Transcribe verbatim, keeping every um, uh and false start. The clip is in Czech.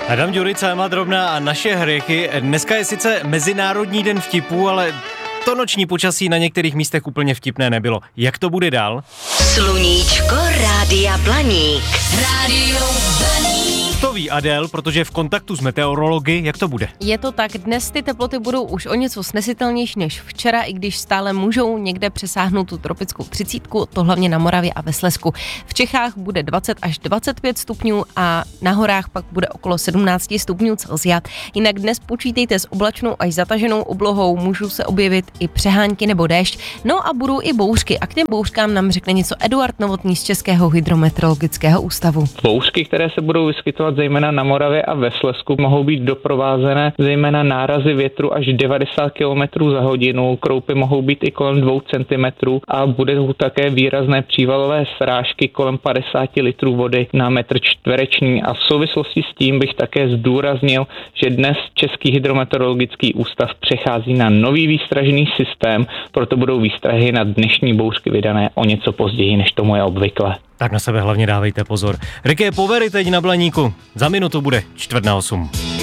Adam Ďurica, Emma Drobná a naše hrychy. Dneska je sice Mezinárodní den vtipů, ale to noční počasí na některých místech úplně vtipné nebylo. Jak to bude dál? Sluníčko Rádia Blaník. Rádio Blaník. To ví Adél, protože je v kontaktu s meteorology. Jak to bude? Je to tak, dnes ty teploty budou už o něco snesitelnější než včera, i když stále můžou někde přesáhnout tu tropickou třicítku, to hlavně na Moravě a ve Slezsku. V Čechách bude dvacet až dvacet pět stupňů a na horách pak bude okolo sedmnáct stupňů Celsia. Jinak dnes počítejte s oblačnou až zataženou oblohou, můžou se objevit i přehánky nebo déšť, no a budou i bouřky. A k těm bouřkám nám řekne něco Eduard Novotný z Českého hydrometeorologického ústavu. Bouřky, které se budou vyskytovat zejména na Moravě a ve Slezsku, mohou být doprovázené zejména nárazy větru až devadesát kilometrů za hodinu, kroupy mohou být i kolem dvou centimetrů a budou také výrazné přívalové srážky kolem padesát litrů vody na metr čtvereční. A v souvislosti s tím bych také zdůraznil, že dnes Český hydrometeorologický ústav přechází na nový výstražný systém, proto budou výstrahy na dnešní bouřky vydané o něco později, než tomu je obvykle. Tak na sebe hlavně dávejte pozor. Ricky, povery teď na Blaníku. Za minutu bude čtvrt na osm.